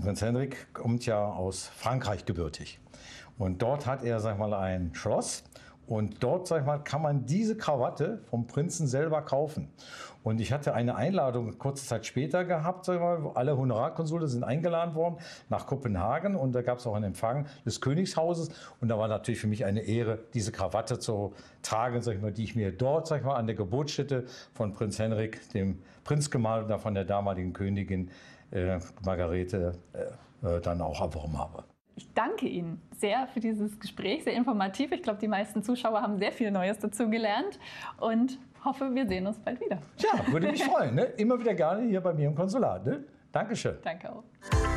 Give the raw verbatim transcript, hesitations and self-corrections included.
Prinz Henrik kommt ja aus Frankreich gebürtig. Und dort hat er, sag ich mal, ein Schloss. Und dort, sag ich mal, kann man diese Krawatte vom Prinzen selber kaufen. Und ich hatte eine Einladung kurze Zeit später gehabt, sag ich mal, wo alle Honorarkonsulte sind eingeladen worden nach Kopenhagen. Und da gab es auch einen Empfang des Königshauses. Und da war natürlich für mich eine Ehre, diese Krawatte zu tragen, sag ich mal, die ich mir dort, sag ich mal, an der Geburtsstätte von Prinz Henrik, dem Prinzgemahl von der damaligen Königin äh, Margarete, äh, dann auch erworben habe. Ich danke Ihnen sehr für dieses Gespräch, sehr informativ. Ich glaube, die meisten Zuschauer haben sehr viel Neues dazu gelernt und hoffe, wir sehen uns bald wieder. Ja, würde mich freuen. Ne? Immer wieder gerne hier bei mir im Konsulat. Ne? Dankeschön. Danke auch.